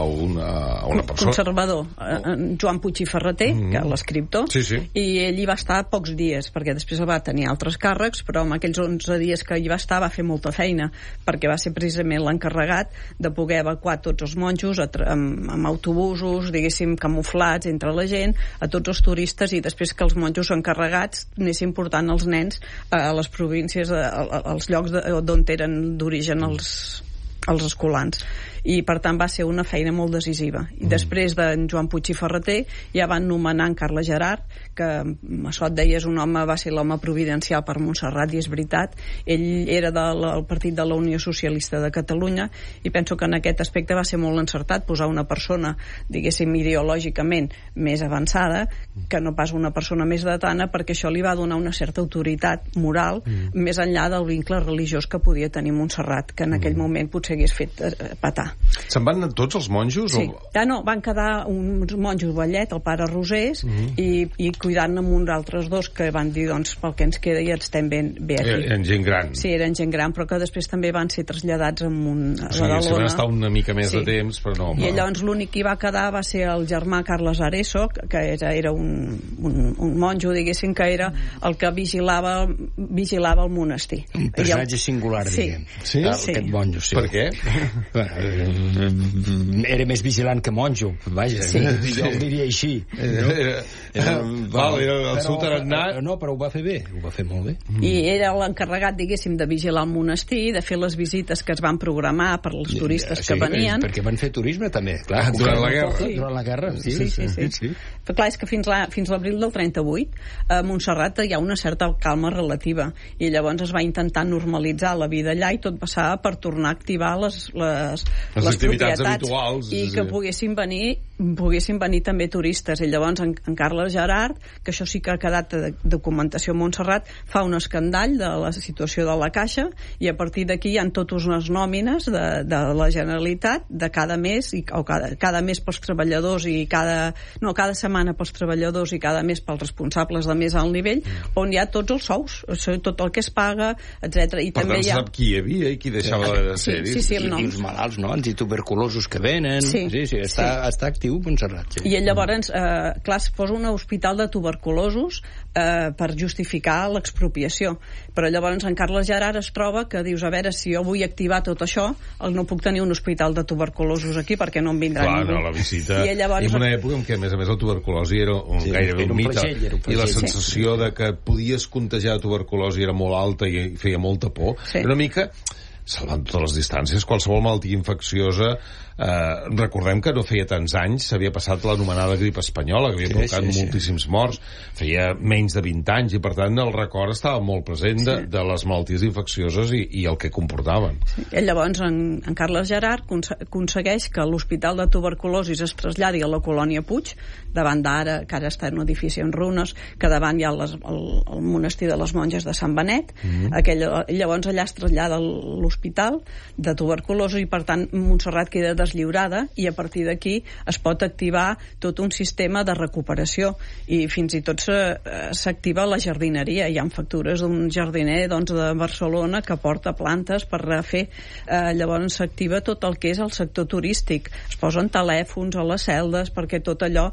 a una persona conservador, Joan Puig i Ferreter, que l'escriptor, i ell hi va estar pocs dies, perquè després va tenir altres càrrecs, però en aquells 11 dies que hi va estar va fer molta feina, perquè va ser precisament l'encarregat de poder evacuar tots els monjos amb autobusos, diguéssim, camuflats entre la gent, a tots els turistes, i després que els monjos encarregats anessin portant els nens a les províncies, als llocs d'on eren d'origen els escolans, i per tant va ser una feina molt decisiva. I després d'en Joan Puig i Ferreter ja van nomenar en Carles Gerard, que això et deies, va ser l'home providencial per Montserrat, i és veritat, ell era del partit de la Unió Socialista de Catalunya, i penso que en aquest aspecte va ser molt encertat posar una persona, diguéssim, ideològicament més avançada que no pas una persona més datana, perquè això li va donar una certa autoritat moral més enllà del vincle religiós que podia tenir Montserrat, que en aquell moment potser hagués fet petar. Se'n van anar tots els monjos? Sí. No, van quedar uns monjos Vallet, el pare Rosés, i cuidant amb uns altres dos que van dir, doncs, pel que ens queda ja estem bé aquí. Eren gent gran. Sí, eren gent gran, però que després també van ser traslladats a Badalona. Sí, van estar una mica més de temps, però no. I llavors l'únic que hi va quedar va ser el germà Carles Areso, que era un monjo, diguéssim, que era el que vigilava el monestir. Un personatge singular, diguem. Sí? Aquest monjo, sí. Per què? Era més vigilant que monjo, vaja, jo el diria així. Era el seu tarannà. No, però ho va fer bé, ho va fer molt bé. I era l'encarregat, diguéssim, de vigilar el monestir, de fer les visites que es van programar per als turistes que venien. Perquè van fer turisme també, clar. Durant la guerra. Durant la guerra, sí. Però clar, és que fins l'abril del 38 a Montserrat hi ha una certa calma relativa, i llavors es va intentar normalitzar la vida allà, i tot passava per tornar a activar les activitats habituals, i que poguessin venir també turistes. I llavors en Carles Gerard, que això sí que ha quedat de documentació a Montserrat, fa un escandall de la situació de la Caixa, i a partir d'aquí hi ha totes unes nòmines de la Generalitat de cada mes, o cada mes pels treballadors, i cada setmana pels treballadors, i cada mes pels responsables de més alt nivell, on hi ha tots els sous, tot el que es paga, etc. Per tant, sap qui hi havia i qui deixava de ser-hi. Sí, amb noms. I els malalts, no? Antituberculosos que venen. Sí, està actiu Montserrat. I llavors, clar, es posa un hospital de tuberculosos per justificar l'expropiació. Però llavors en Carles Gerard es troba que dius, a veure, si jo vull activar tot això, no puc tenir un hospital de tuberculosos aquí perquè no em vindrà ningú. Clar, la visita. I en una època en què, a més la tuberculosi era gairebé un mite. I la sensació de que podies contagiar tuberculosi era molt alta i feia molta por. Una mica, salvant totes les distàncies, qualsevol malaltia infecciosa, recordem que no feia tants anys s'havia passat l'anomenada grip espanyola, que havia provocat moltíssims morts, feia menys de 20 anys, i per tant el record estava molt present de les malalties infeccioses i el que comportaven. Llavors en Carles Gerard aconsegueix que l'hospital de tuberculosis es traslladi a la colònia Puig, davant d'ara, que ara està en un edifici en runes, que davant hi ha el monestir de les monges de Sant Benet. Llavors allà es trasllada l'hospital de tuberculosi, i per tant Montserrat queda deslliurada, i a partir d'aquí es pot activar tot un sistema de recuperació, i fins i tot s'activa la jardineria. Hi ha factures d'un jardiner de Barcelona que porta plantes per refer. Llavors s'activa tot el que és el sector turístic, es posen telèfons a les celdes perquè tot allò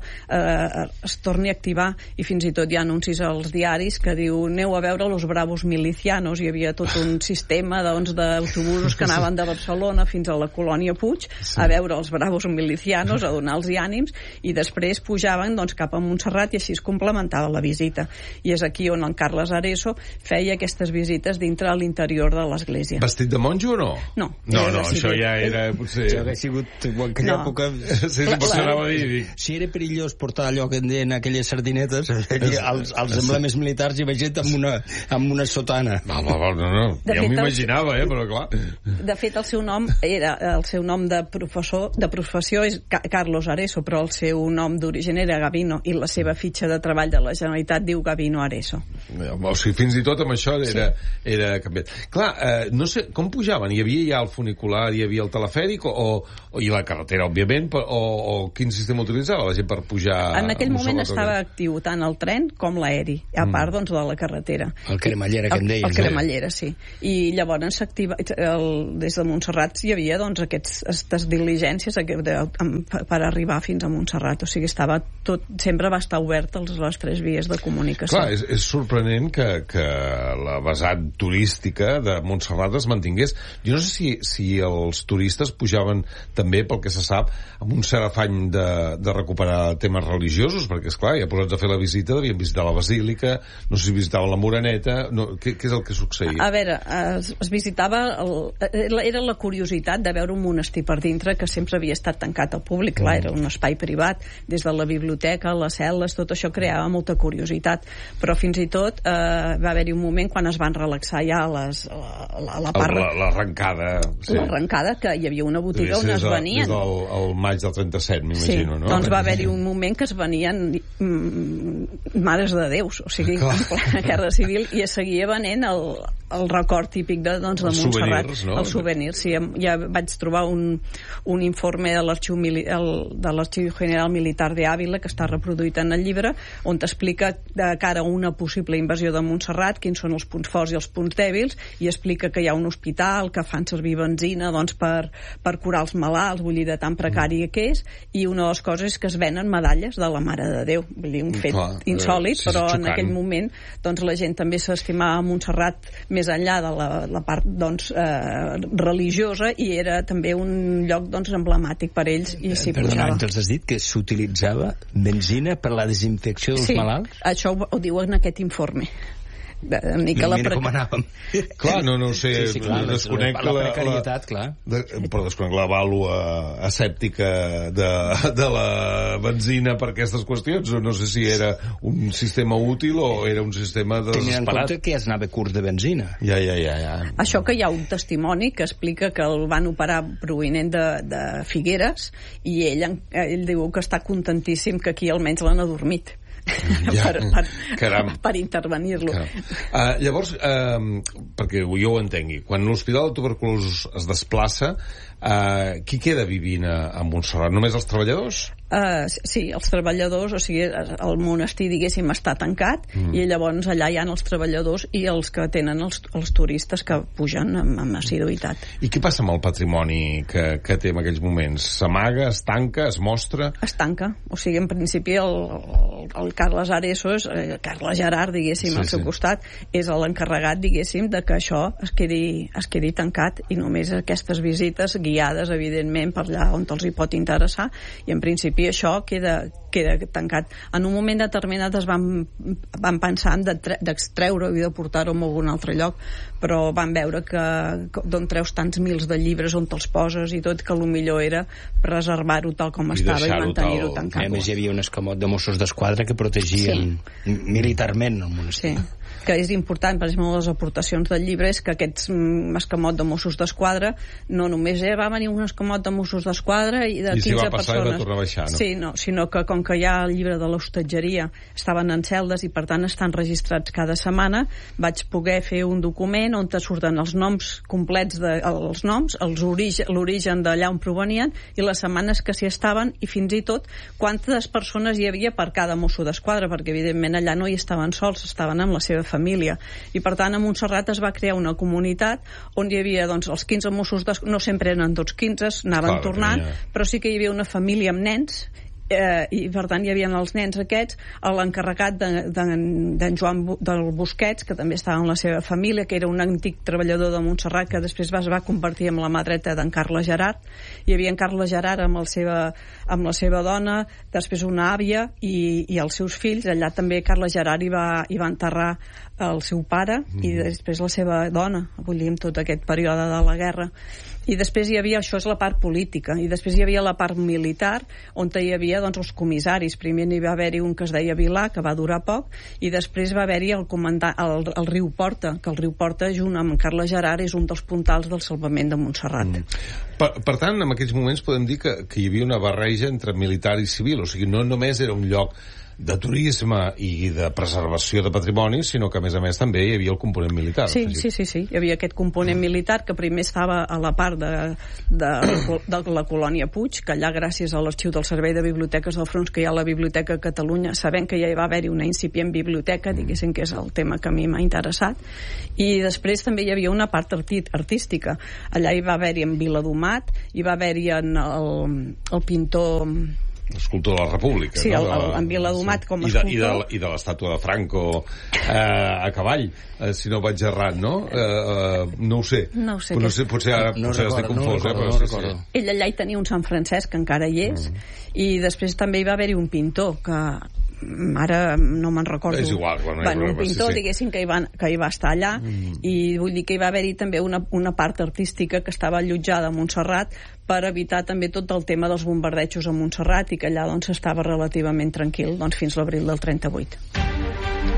es torni a activar, i fins i tot hi ha anuncis als diaris que diu aneu a veure los bravos milicianos. Hi havia tot un sistema d'autobusos que anaven de Barcelona fins a la colònia Puig a veure els bravos milicianos, a donar-los ànims, i després pujaven cap a Montserrat, i així es complementava la visita. I és aquí on en Carles Areso feia aquestes visites dintre a l'interior de l'església. Vestit de monjo o no? No, això ja era potser... Ja hauria sigut en aquella època... Si era perillós portar allò que en deien aquelles sardinetes, els emblemes militars, hi va gent amb una sotana. No, ja m'imaginava, però clar. De fet, el seu nom de professió és Carlos Areso, però el seu nom d'origen era Gavino, i la seva fitxa de treball de la Generalitat diu Gavino Areso. O sigui, fins i tot amb això era canviat. Clar, no sé, com pujaven? Hi havia ja el funicular, hi havia el telefèric, i la carretera, òbviament, o quin sistema utilitzava la gent per pujar? En aquell moment estava actiu tant el tren com l'aeri, a part de la carretera. El cremallera, que en deien. El cremallera, sí. I llavors s'activa, des de Montserrat hi havia aquestes diligències per arribar fins a Montserrat. O sigui, sempre va estar obert les 3 vies de comunicació. Clar, és sorprenent que la vessant turística de Montserrat es mantingués. Jo no sé si els turistes pujaven també, pel que se sap, amb un cert afany de recuperar temes religiosos, perquè, esclar, ja posats a fer la visita, devien visitar la Basílica, no sé si visitaven la Moreneta, què és el que succeïa? A veure, es visitava... Era la curiositat de veure un monestir per dintre que sempre havia estat tancat al públic. Clar, era un espai privat, des de la biblioteca, les cel·les, tot això creava molta curiositat. Però fins i tot va haver-hi un moment quan es van relaxar ja la part... L'arrencada. Sí. L'arrencada, que hi havia una botiga on es venien... Des del maig del 37, m'imagino, sí, no? Doncs va haver-hi un moment que es venien mares de Déus, o sigui, en plena guerra civil, i es seguia venent el record típic de Montserrat. Souvenirs, no? Els souvenirs, sí. Ja vaig trobar un informe de l'Arxiu General Militar de Ávila, que està reproduït en el llibre, on t'explica de cara a una possible invasió de Montserrat quins són els punts forts i els punts dèbils, i explica que hi ha un hospital, que fan servir benzina per curar els malalts, vull dir, de tan precari que és, i una de les coses és que es venen medalles de la Mare de Déu. Vull dir, un fet insòlit, però en aquell moment doncs, la gent també s'estimava Montserrat més enllà de la part religiosa, i era també un lloc emblemàtic per ells, i s'hi pujava. Perdona, Àngels, has dit que s'utilitzava benzina per la desinfecció dels malalts? Sí, això ho diu en aquest informe. Mira com anàvem. Clar, no ho sé, sí, clar, desconec la precarietat, clar. Però desconec la vàlua asèptica de la benzina per aquestes qüestions. No sé si era un sistema útil o era un sistema desesperat. Tenint en compte que es anava curt de benzina. Ja. Això, que hi ha un testimoni que explica que el van operar provinent de Figueres, i ell diu que està contentíssim que aquí almenys l'han adormit. Per intervenir-lo. Llavors, perquè jo ho entengui, quan l'Hospital de Tuberculosos es desplaça, qui queda vivint a Montserrat? Només els treballadors? Sí, els treballadors, o sigui, el monestir, diguéssim, està tancat, i llavors allà hi ha els treballadors i els que tenen els turistes que pugen amb assiduïtat. I què passa amb el patrimoni que té en aquells moments? S'amaga, es tanca, es mostra? Es tanca, o sigui, en principi el Carles Areso, Carles Gerard, diguéssim, al seu costat, és l'encarregat, diguéssim, de que això es quedi tancat, i només aquestes visites guiades, evidentment, per allà on els hi pot interessar, i en principi això queda tancat. En un moment determinat es van pensar d'extreure-ho i de portar-ho a algun altre lloc, però van veure que d'on treus tants mils de llibres, on te'ls poses i tot, que el millor era preservar-ho tal com estava i mantenir-ho tancat. A més, hi havia un escamot de Mossos d'Esquadra que protegien militarment el monestir. Sí, que és important, per exemple, les aportacions del llibre és que aquest escamot de Mossos d'Esquadra no només va venir un escamot de Mossos d'Esquadra i de 15 persones. I s'hi va passar i va tornar a baixar, no? Sí, no, sinó que com que hi ha el llibre de l'hostatgeria, estaven en celdes i per tant estan registrats cada setmana, vaig poder fer un document on te surten els noms complets, els noms, l'origen d'allà on provenien i les setmanes que s'hi estaven, i fins i tot quantes persones hi havia per cada Mosso d'Esquadra, perquè evidentment allà no hi estaven sols, estaven amb la seva família, i per tant a Montserrat es va crear una comunitat on hi havia doncs, els 15 Mossos d'Esquadra, no sempre eren tots 15, anaven tornant, però sí que hi havia una família amb nens, i per tant hi havia els nens aquests, l'encarregat d'en Joan del Busquets, que també estava amb la seva família, que era un antic treballador de Montserrat que després es va convertir en la mà dreta d'en Carles Gerard. Hi havia en Carles Gerard amb la seva dona, després una àvia i els seus fills. Allà també Carles Gerard hi va enterrar el seu pare i després la seva dona, vull dir, en tot aquest període de la guerra. I després hi havia, això és la part política, i després hi havia la part militar, on hi havia doncs, els comissaris. Primer n'hi va haver-hi un que es deia Vilà, que va durar poc, i després va haver-hi el riu Porta, que el riu Porta, junt amb Carles Gerard, és un dels puntals del salvament de Montserrat. Per tant, en aquells moments podem dir que hi havia una barreja entre militar i civil, o sigui, no només era un lloc de turisme i de preservació de patrimoni, sinó que a més també hi havia el component militar. Sí, hi havia aquest component militar que primer estava a la part de la colònia Puig, que allà gràcies a l'arxiu del Servei de Biblioteques del Front, que hi ha la Biblioteca de Catalunya, sabent que ja hi va haver-hi una incipient biblioteca, diguéssim que és el tema que a mi m'ha interessat, i després també hi havia una part artística. Allà hi va haver-hi en Viladomat, hi va haver-hi en el pintor... L'escultor de la República, sí, no? En Viladomat com a escultor. I de l'estàtua de Franco a cavall, si no vaig errat, no? No ho sé. Potser ara estic confós. No recordo. Ell allà hi tenia un Sant Francesc, que encara hi és, i després també hi va haver-hi un pintor, que ara no me'n recordo. És igual, un pintor, diguéssim, que hi va estar allà, i vull dir que hi va haver-hi també una part artística que estava allotjada a Montserrat per evitar també tot el tema dels bombardejos a Montserrat, i que allà doncs estava relativament tranquil fins l'abril del 38.